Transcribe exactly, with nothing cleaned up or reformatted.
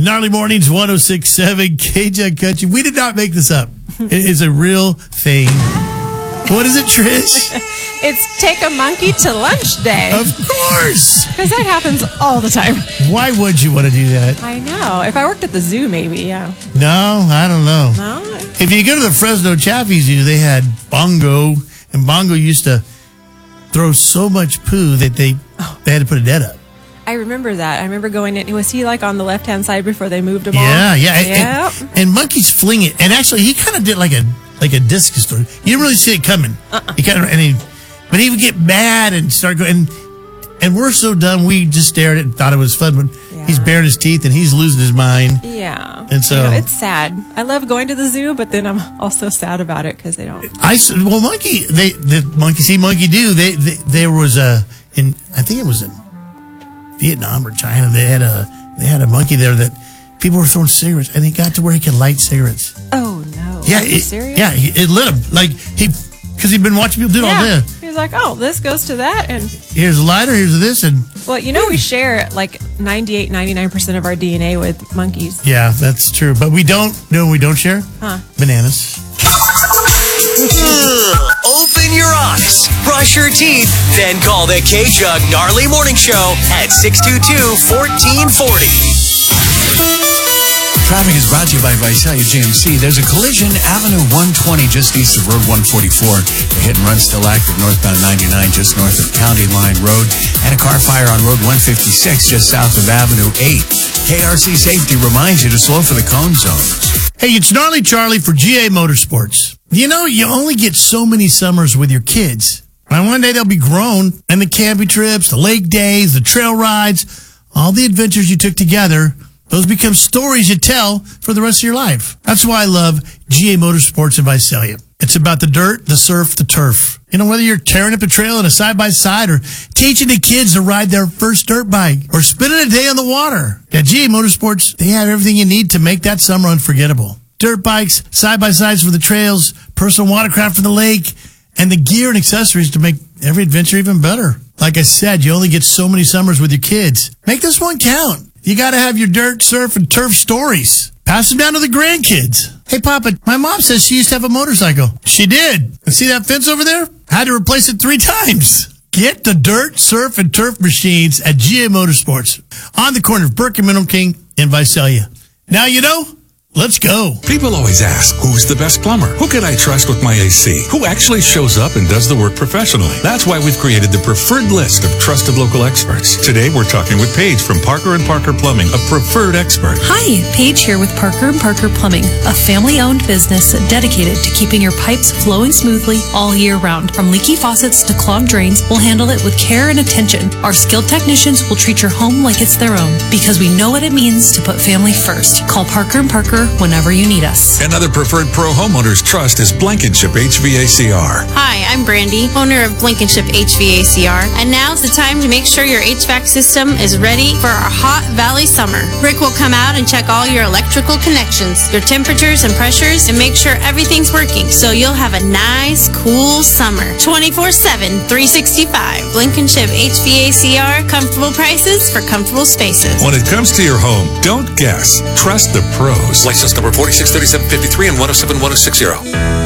Gnarly Mornings, one oh six point seven K J Country. We did not make this up. It is a real thing. What is it, Trish? It's take a monkey to lunch day. Of course. Because that happens all the time. Why would you want to do that? I know. If I worked at the zoo, maybe, yeah. No, I don't know. No? If you go to the Fresno Chaffee Zoo, they had Bongo, and Bongo used to throw so much poo that they, oh. they had to put a net up. I remember that. I remember going in. Was he like on the left-hand side before they moved him yeah, on? Yeah, yeah. And, and monkeys fling it. And actually, he kind of did like a like a discus throw. You didn't really see it coming. Uh-uh. He kind of, and he, but he would get mad and start going. And, and we're so done, we just stared at it and thought it was fun. But yeah. He's baring his teeth and he's losing his mind. Yeah. And so you know, it's sad. I love going to the zoo, but then I'm also sad about it because they don't. I well, monkey. They the monkey see, monkey do. They, they there was a in. I think it was in Vietnam or China. They had a they had a monkey there that people were throwing cigarettes, and he got to where he could light cigarettes. Oh no! Yeah, Are you it, serious? Yeah, he, it lit him like he because he'd been watching people do yeah. all this. He was like, "Oh, this goes to that," and here's a lighter, here's this, and well, you know, we share like ninety-eight, ninety-nine percent of our D N A with monkeys. Yeah, that's true, but we don't. No, we don't share. Huh? Bananas. Open your eyes, brush your teeth, then call the K-Jug Gnarly Morning Show at six two two, one four four zero. Traffic is brought to you by Visalia G M C. There's a collision, Avenue one twenty, just east of Road one forty-four. The hit and run still active northbound ninety-nine, just north of County Line Road. And a car fire on Road one fifty-six, just south of Avenue eight. K R C Safety reminds you to slow for the cone zones. Hey, it's Gnarly Charlie for G A Motorsports. You know, you only get so many summers with your kids. And one day they'll be grown, and the camping trips, the lake days, the trail rides, all the adventures you took together, those become stories you tell for the rest of your life. That's why I love G A Motorsports in Visalia. It's about the dirt, the surf, the turf. You know, whether you're tearing up a trail in a side-by-side or teaching the kids to ride their first dirt bike or spending a day on the water. At G A Motorsports, they have everything you need to make that summer unforgettable. Dirt bikes, side-by-sides for the trails, personal watercraft for the lake, and the gear and accessories to make every adventure even better. Like I said, you only get so many summers with your kids. Make this one count. You got to have your dirt, surf, and turf stories. Pass them down to the grandkids. Hey, Papa, my mom says she used to have a motorcycle. She did. And see that fence over there? I had to replace it three times. Get the dirt, surf, and turf machines at G A Motorsports on the corner of Burke and Mineral King in Visalia. Now you know. Let's go. People always ask, who's the best plumber? Who can I trust with my A C? Who actually shows up and does the work professionally? That's why we've created the preferred list of trusted local experts. Today, we're talking with Paige from Parker and Parker Plumbing, a preferred expert. Hi, Paige here with Parker and Parker Plumbing, a family-owned business dedicated to keeping your pipes flowing smoothly all year round. From leaky faucets to clogged drains, we'll handle it with care and attention. Our skilled technicians will treat your home like it's their own because we know what it means to put family first. Call Parker and Parker whenever you need us. Another preferred pro homeowners trust is Blankenship H V A C R. Hi, I'm Brandy, owner of Blankenship H V A C R, and now's the time to make sure your H V A C system is ready for our hot valley summer. Rick will come out and check all your electrical connections, your temperatures and pressures, and make sure everything's working so you'll have a nice, cool summer. twenty-four seven, three sixty-five. Blankenship H V A C R, comfortable prices for comfortable spaces. When it comes to your home, don't guess. Trust the pros. License number forty-six thirty-seven fifty-three and one oh seven one oh six zero.